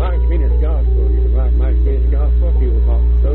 Mike Skinner's gospel. You can write Mike Skinner's gospel. He will talk